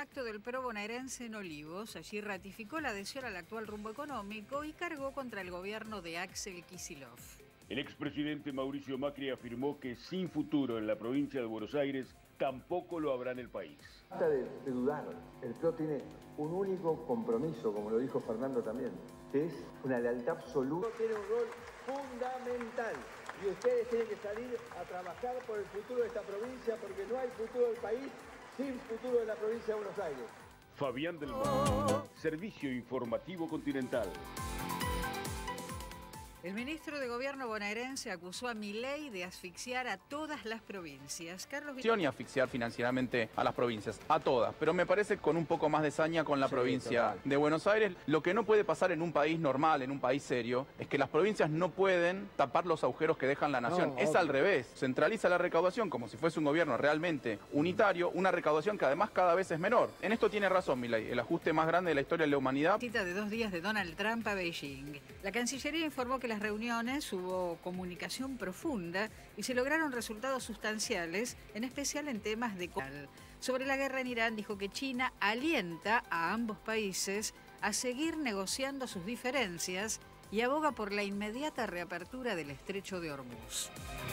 acto del PRO bonaerense en Olivos. Allí ratificó la adhesión al actual rumbo económico y cargó contra el gobierno de Axel Kicillof. El expresidente Mauricio Macri afirmó que sin futuro en la provincia de Buenos Aires tampoco lo habrá en el país. Basta de dudar. El PRO tiene un único compromiso, como lo dijo Fernando también, que es una lealtad absoluta. Tiene un rol fundamental y ustedes tienen que salir a trabajar por el futuro de esta provincia, porque no hay futuro del país sin futuro de la provincia de Buenos Aires. Fabián del Mar, Servicio Informativo Continental. El ministro de Gobierno bonaerense acusó a Milei de asfixiar a todas las provincias. Carlos Y asfixiar financieramente a las provincias, a todas, pero me parece con un poco más de saña con la provincia de Buenos Aires. Lo que no puede pasar en un país normal, en un país serio, es que las provincias no pueden tapar los agujeros que dejan la nación. Es al revés, centraliza la recaudación como si fuese un gobierno realmente unitario, una recaudación que además cada vez es menor. En esto tiene razón Milei, el ajuste más grande de la historia de la humanidad. Cita de 2 días de Donald Trump a Beijing. La Cancillería informó que las reuniones hubo comunicación profunda y se lograron resultados sustanciales, en especial en temas de... Sobre la guerra en Irán dijo que China alienta a ambos países a seguir negociando sus diferencias y aboga por la inmediata reapertura del estrecho de Hormuz.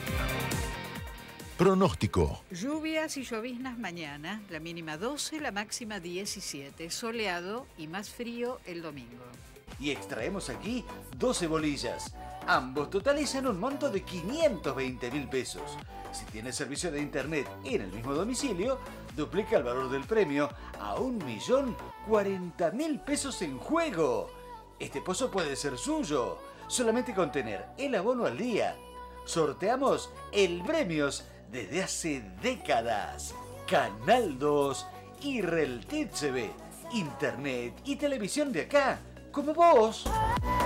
Pronóstico. Lluvias y lloviznas mañana, la mínima 12, la máxima 17, soleado y más frío el domingo. Y extraemos aquí 12 bolillas. Ambos totalizan un monto de 520.000 pesos. Si tienes servicio de internet en el mismo domicilio, duplica el valor del premio a 1.040.000 pesos en juego. Este pozo puede ser suyo, solamente con tener el abono al día. Sorteamos el Premios desde hace décadas. Canal 2 y Reltiv TV, internet y televisión de acá, como vos.